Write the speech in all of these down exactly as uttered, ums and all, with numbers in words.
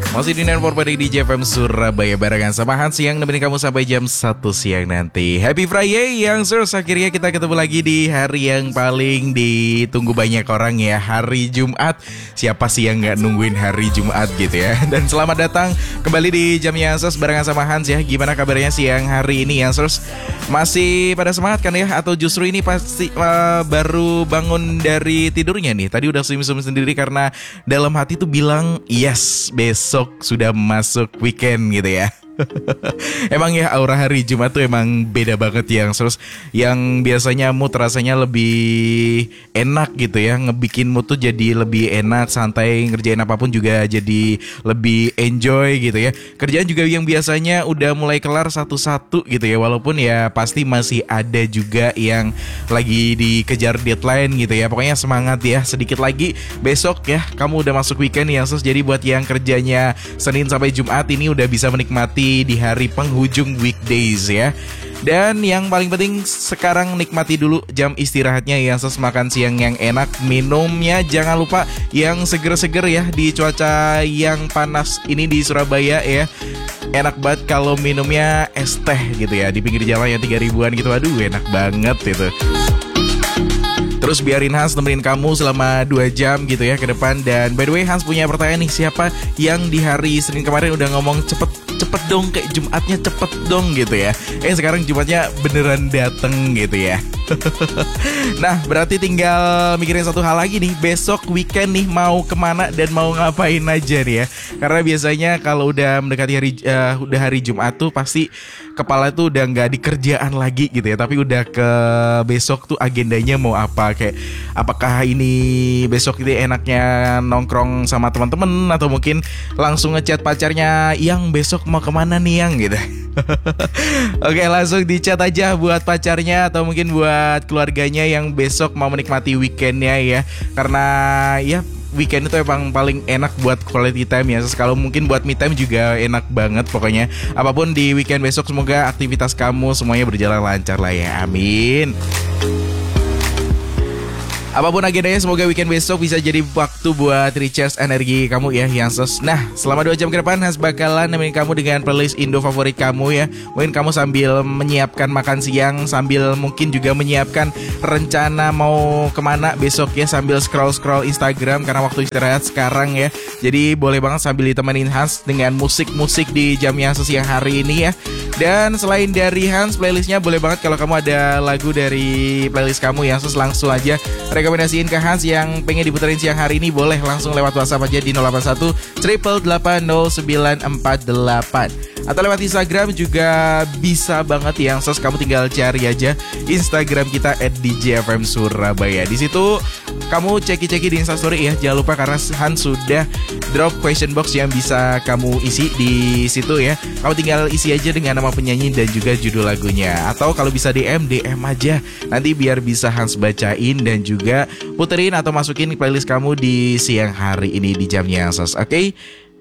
Masih di sembilan puluh empat D J F M Surabaya barengan sama Hans yang nemenin kamu sampai jam satu siang nanti. Happy Friday yang Youngsters, akhirnya kita ketemu lagi di hari yang paling ditunggu banyak orang ya, hari Jumat. Siapa sih yang gak nungguin hari Jumat gitu ya. Dan selamat datang kembali di Jam Youngsters barengan sama Hans ya. Gimana kabarnya siang hari ini Youngsters? Masih pada semangat kan ya? Atau justru ini pasti uh, baru bangun dari tidurnya nih? Tadi udah sum-sum sendiri karena dalam hati tuh bilang yes, besok sudah masuk weekend gitu ya. Emang ya aura hari Jumat tuh emang beda banget ya. Terus yang biasanya mood rasanya lebih enak gitu ya, ngebikin mood tuh jadi lebih enak, santai, ngerjain apapun juga jadi lebih enjoy gitu ya. Kerjaan juga yang biasanya udah mulai kelar satu-satu gitu ya. Walaupun ya pasti masih ada juga yang lagi dikejar deadline gitu ya. Pokoknya semangat ya, sedikit lagi besok ya kamu udah masuk weekend ya. Terus jadi buat yang kerjanya Senin sampai Jumat ini udah bisa menikmati di hari penghujung weekdays ya. Dan yang paling penting sekarang nikmati dulu jam istirahatnya ya. Ses makan siang yang enak, minumnya jangan lupa yang seger-seger ya di cuaca yang panas ini di Surabaya ya. Enak banget kalau minumnya es teh gitu ya di pinggir jalan yang tiga ribuan gitu. Aduh enak banget itu. Terus biarin Hans nemenin kamu selama dua jam gitu ya ke depan. Dan by the way Hans punya pertanyaan nih, siapa yang di hari Senin kemarin udah ngomong cepet cepet dong, kayak Jumatnya cepet dong gitu ya. Eh sekarang Jumatnya beneran dateng gitu ya. Nah berarti tinggal mikirin satu hal lagi nih, besok weekend nih mau kemana dan mau ngapain aja nih ya. Karena biasanya kalau udah mendekati hari uh, udah hari Jumat tuh pasti kepala tuh udah nggak di kerjaan lagi gitu ya, tapi udah ke besok tuh agendanya mau apa. Kayak apakah ini besok ini enaknya nongkrong sama teman-teman atau mungkin langsung ngechat pacarnya yang besok mau kemana nih yang gitu. Oke langsung di chat aja buat pacarnya atau mungkin buat keluarganya yang besok mau menikmati weekendnya ya. Karena ya weekend itu emang paling enak buat quality time ya. Kalau mungkin buat me time juga enak banget. Pokoknya apapun di weekend besok semoga aktivitas kamu semuanya berjalan lancar lah ya, amin. Apapun agendanya semoga weekend besok bisa jadi waktu buat recharge energi kamu ya Youngsters. Nah selama dua jam ke depan Hans bakalan nemenin kamu dengan playlist Indo favorit kamu ya. Mungkin kamu sambil menyiapkan makan siang, sambil mungkin juga menyiapkan rencana mau kemana besok ya, sambil scroll-scroll Instagram karena waktu istirahat sekarang ya. Jadi boleh banget sambil ditemenin Hans dengan musik-musik di Jam Youngsters yang hari ini ya. Dan selain dari Hans, playlistnya boleh banget kalau kamu ada lagu dari playlist kamu Youngsters langsung aja rekomendasiin ke Hans yang pengen diputerin siang hari ini, boleh langsung lewat WhatsApp aja di nol delapan satu delapan delapan nol sembilan empat delapan. Atau lewat Instagram juga bisa banget ya. Sos kamu tinggal cari aja Instagram kita at D J F M Surabaya. Di situ kamu ceki-ceki di Instastory ya. Jangan lupa karena Hans sudah drop question box yang bisa kamu isi di situ ya. Kamu tinggal isi aja dengan nama penyanyi dan juga judul lagunya. Atau kalau bisa D M, D M aja. Nanti biar bisa Hans bacain dan juga puterin atau masukin playlist kamu di siang hari ini di Jamnya Sos. Oke? Okay?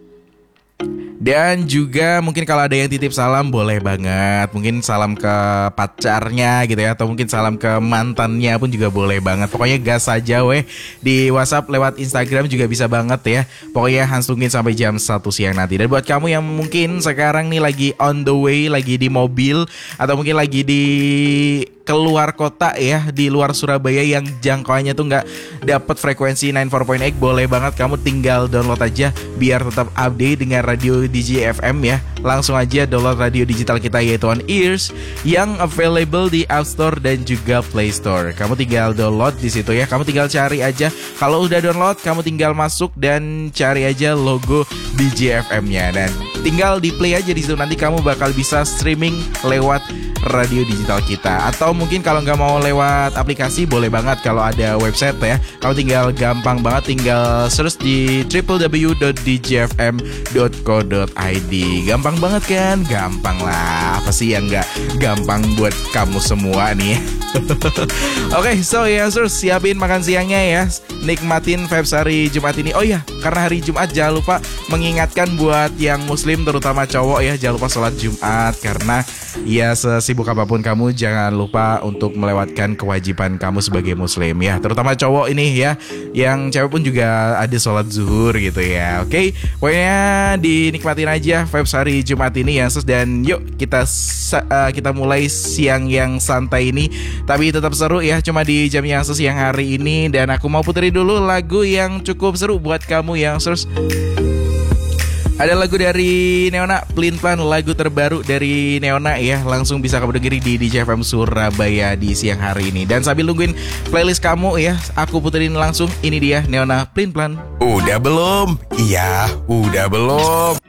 Dan juga mungkin kalau ada yang titip salam boleh banget. Mungkin salam ke pacarnya gitu ya, atau mungkin salam ke mantannya pun juga boleh banget. Pokoknya gas aja weh. Di WhatsApp lewat Instagram juga bisa banget ya. Pokoknya Hans tungguin sampai jam satu siang nanti. Dan buat kamu yang mungkin sekarang nih lagi on the way, lagi di mobil, atau mungkin lagi di keluar kota ya, di luar Surabaya yang jangkauannya tuh nggak dapat frekuensi sembilan puluh empat titik delapan, boleh banget kamu tinggal download aja biar tetap update dengan radio D J F M ya. Langsung aja download radio digital kita yaitu On Ears yang available di App Store dan juga Play Store. Kamu tinggal download di situ ya. Kamu tinggal cari aja. Kalau udah download, kamu tinggal masuk dan cari aja logo D J F M-nya dan tinggal di play aja di situ. Nanti kamu bakal bisa streaming lewat radio digital kita. Atau mungkin kalau nggak mau lewat aplikasi, boleh banget kalau ada website ya. Kamu tinggal gampang banget, tinggal search di w w w dot d j f m dot co dot i d. Gampang banget kan? Gampang lah. Apa sih yang nggak gampang buat kamu semua nih? Oke, okay, so ya, yeah, siapin makan siangnya ya. Nikmatin vibes hari Jumat ini. Oh ya, karena hari Jumat jangan lupa mengingatkan buat yang muslim terutama cowok ya, jangan lupa sholat Jumat karena ya sesibuk apapun kamu, jangan lupa untuk melewatkan kewajiban kamu sebagai muslim ya. Terutama cowok ini ya, yang cewek pun juga ada sholat zuhur gitu ya. Oke, pokoknya dinikmatin aja vibes hari Jumat ini ya sus. Dan yuk kita uh, kita mulai siang yang santai ini, tapi tetap seru ya, cuma di jam yang sesiang hari ini. Dan aku mau puterin dulu lagu yang cukup seru buat kamu yang sus. Ada lagu dari Neona, Pelin Plan, lagu terbaru dari Neona ya. Langsung bisa kamu dengerin di D J F M Surabaya di siang hari ini. Dan sambil nungguin playlist kamu ya, aku puterin langsung. Ini dia Neona, Pelin Plan. Udah belum? Iya, udah belum.